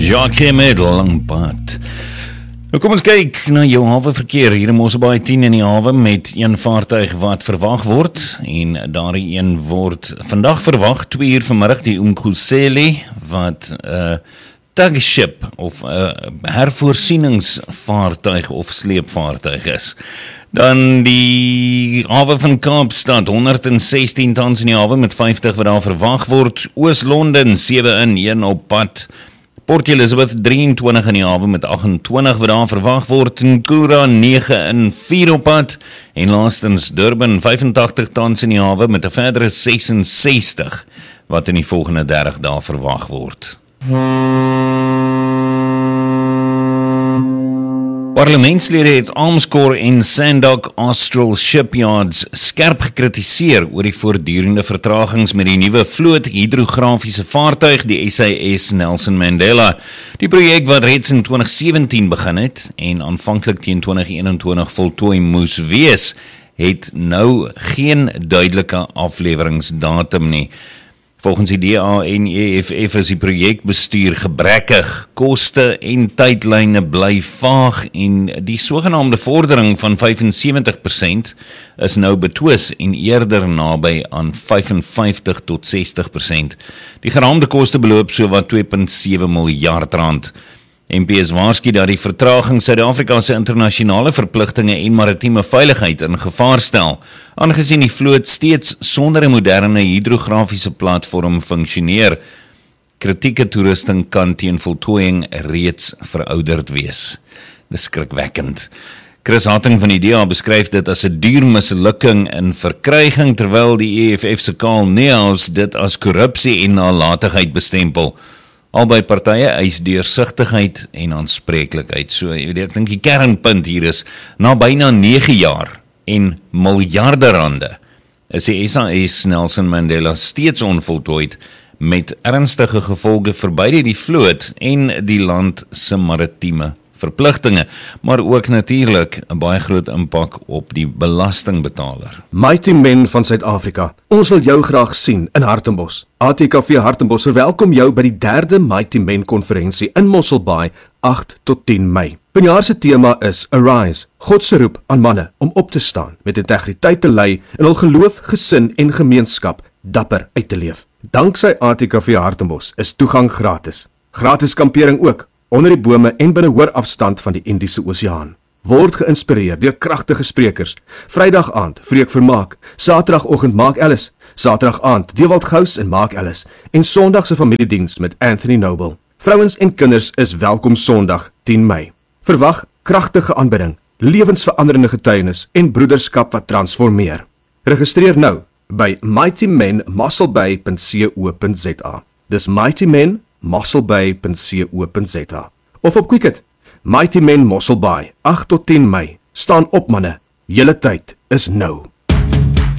Jacques met Langpad. Nou kom ons kyk na jou haweverkeer hier in Mosselbaai 10 in die hawe met een vaartuig wat verwag word en daardie een word vandag verwag 2 uur vanmiddag die Umkhuseli wat tugship of hervoorsieningsvaartuig of sleepvaartuig is. Dan die hawe van Kaapstad, 116 tans in die hawe met 50 wat daar verwag word. Oos-London, 7 in, 1 op pad. Port Elizabeth, 23 in die hawe met 28 wat daar verwag word. Nkura, 9 in, 4 op pad. En laastens Durban, 85 tans in die hawe met 'n verdere 66 wat in die volgende 30 dae verwag word. Parlementslede het Armscor en Sandok Austral Shipyards skerp gekritiseer oor die voortdurende vertragings met die nuwe vloot hidrografiese vaartuig, die SAS Nelson Mandela. Die projek wat reeds in 2017 begin het en aanvanklik teen 2021 voltooi moes wees, het nou geen duidelike afleweringsdatum nie. Volgens die DA en EFF is die projekbestuur gebrekkig, koste en tydlyne bly vaag en die sogenaamde vordering van 75% is nou betwis en eerder naby aan 55 tot 60%. Die geraamde koste beloop so wat 2,7 miljard rand. MP's waarsku dat die vertraging Suid-Afrika se internasionale verpligtinge en maritieme veiligheid in gevaar stel, aangesien die vloot steeds sonder 'n moderne hidrografiese platform funksioneer. Kritieke toerusting kan teen voltooiing reeds verouderd wees. Dis skrikwekkend. Chris Hatting van die DA beskryf dit as 'n duur mislukking in verkryging, terwyl die EFF se Karl Neus dit as korrupsie en nalatigheid bestempel. Albei partye eis deursigtigheid en aanspreeklikheid. So, ek dink die kernpunt hier is, na byna 9 jaar en miljarde rande, is die SAS Nelson Mandela steeds onvoltooid met ernstige gevolge vir beide die vloot en die land se maritieme verpligtinge, maar ook natuurlik 'n baie groot impak op die belastingbetaler. Mighty Men van Suid-Afrika, ons wil jou graag sien in Hartenbos. ATKV Hartenbos verwelkom jou by die 3de Mighty Men konferensie in Mosselbaai, 8 tot 10 Mei. Vanjaar se tema is Arise, God se roep aan manne om op te staan, met integriteit te lei en hul geloof, gesin en gemeenskap dapper uit te leef. Danksy ATKV Hartenbos is toegang gratis. Gratis kampering ook, onder die bome en binne hoorafstand van die Indiese Oseaan. Word geïnspireer deur kragtige sprekers. Vrydag aand, Freek Vermaak. Saterdagoggend, Mark Ellis. Saterdag aand, Dewald Gous en Mark Ellis. En Sondag se familiediens met Anthony Noble. Vrouens en kinders is welkom Sondag, 10 Mei. Verwag kragtige aanbidding, lewensveranderende getuienis en broederskap wat transformeer. Registreer nou by mightymenmosselbay.co.za. Dis mightymenmosselbay.co.za. Of op Quicket. Mighty Men Mosselbaai, 8 tot 10 Mei. Staan op manne, julle tyd is nou.